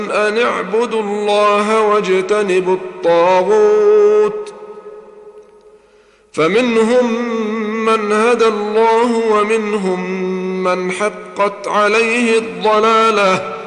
أن اعبدوا الله واجتنبوا الطاغوت، فمنهم من هدى الله ومنهم من حقت عليه الضلالة،